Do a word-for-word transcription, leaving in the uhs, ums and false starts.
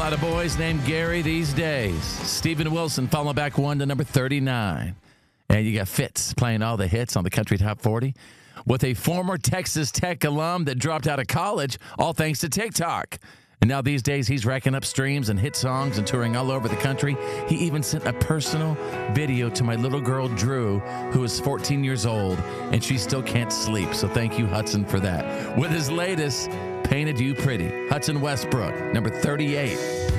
lot of boys named Gary these days. Steven Wilson falling back one to number thirty-nine. And you got Fitz playing all the hits on the Country Top forty with a former Texas Tech alum that dropped out of college, all thanks to TikTok. And now these days, he's racking up streams and hit songs and touring all over the country. He even sent a personal video to my little girl, Drew, who is fourteen years old, and she still can't sleep. So thank you, Hudson, for that. With his latest, Painted You Pretty, Hudson Westbrook, number thirty-eight.